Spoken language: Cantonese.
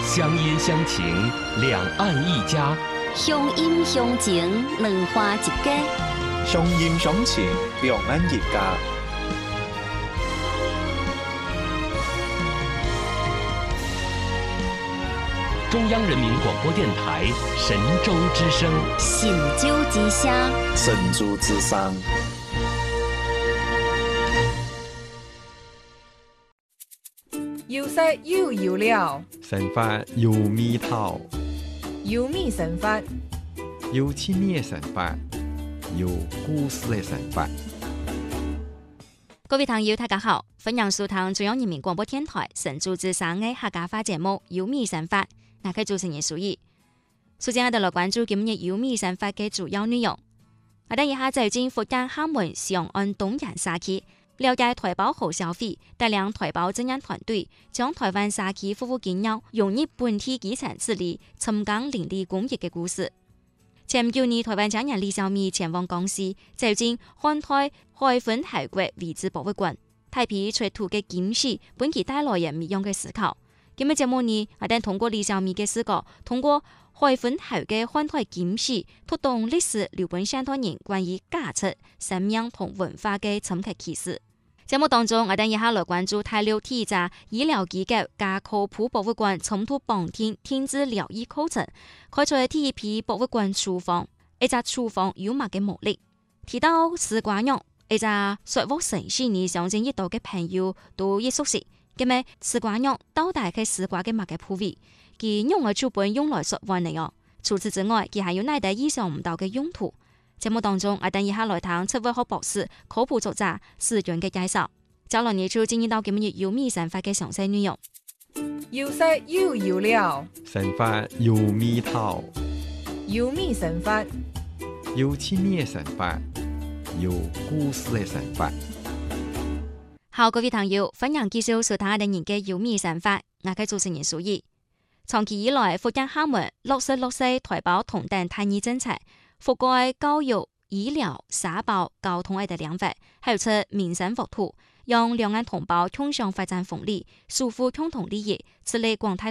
乡音乡情，两岸一家； 乡音乡情，两花一家。 乡音乡情，两岸一家。 中央人民广播电台神州之声， 神州之声， 神州之声。 有色又有料， 神法有味道， 有味神法， 有趣味的神法，有故事的神法。 各位朋友，大家好，歡迎收聽中央人民廣播電台神州之聲嘅客家話節目《有味神法》，我係主持人蘇怡。首先，我哋來關注今日《有味神法》嘅主要內容。我哋以下就進福建廈門上岸東洋社區，了解台胞好消費，帶領台胞證人團隊將台灣社區夫婦建築融入本地基層治理，深耕鄰里公益嘅故事。前9年，台灣證人李小米前往江西，走進漢代海昏台國遺址博物館，睇皮出土嘅金飾，本其帶來人唔一樣嘅思考。今日節目呢，我哋通過李小米嘅視角，通過海昏台嘅漢代金飾，觸動歷史留本上代人關於價值、生命同文化嘅深刻啟示。節目當中，我哋以下來關注大陸第一家醫療機構加科普博物館重土綁定天之療醫課程，開出第一批博物館廚房，一隻廚房有乜嘅魔力？提到絲瓜肉，一隻說服城市你相信一道嘅朋友都亦熟悉。咁麼絲瓜肉到底係絲瓜嘅乜嘅部位？佢用嘅主本用來說話嚟哦。除此之外，佢還有哪啲意想唔到嘅用途？節目當中，我哋以下來談七位學博士、科普作者時源嘅介紹。接落嚟就進入到今日有味神法嘅詳細內容。 有色又有料， 神法有味道， 有味神法， 有趣味的神法，有故事的神法。 好，各位朋友，歡迎繼續收聽我哋嘅有味神法，我係主持人蘇怡。長期以來，福建廈門落實台胞同等待遇政策，覆蓋教育、醫療、社保、交通等領域，還有出民生服務，讓兩岸同胞共享發展紅利，守護共同利益，致力廣大